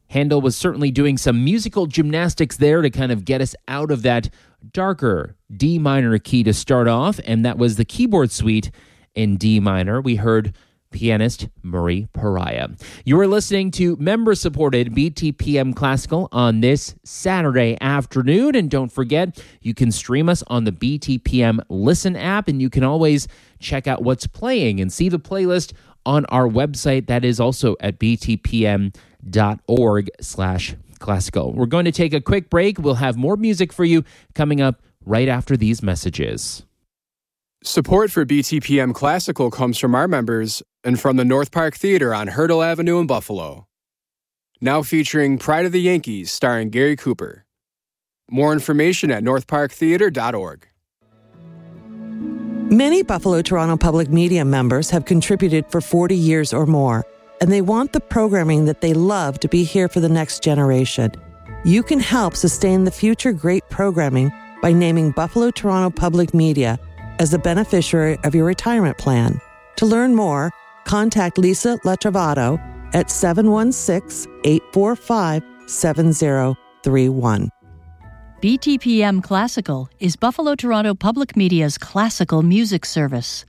Handel was certainly doing some musical gymnastics there to kind of get us out of that darker D minor key to start off, and that was the keyboard suite in D minor. We heard pianist Murray Pariah. You are listening to member-supported BTPM Classical on this Saturday afternoon, and don't forget, you can stream us on the BTPM Listen app, and you can always check out what's playing and see the playlist on our website. That is also at btpm.org/classical. We're going to take a quick break. We'll have more music for you coming up right after these messages. Support for BTPM Classical comes from our members and from the North Park Theater on Hurdle Avenue in Buffalo. Now featuring Pride of the Yankees starring Gary Cooper. More information at northparktheater.org. Many Buffalo Toronto Public Media members have contributed for 40 years or more, and they want the programming that they love to be here for the next generation. You can help sustain the future great programming by naming Buffalo Toronto Public Media as the beneficiary of your retirement plan. To learn more, contact Lisa Latrovato at 716-845-7031. BTPM Classical is Buffalo Toronto Public Media's classical music service.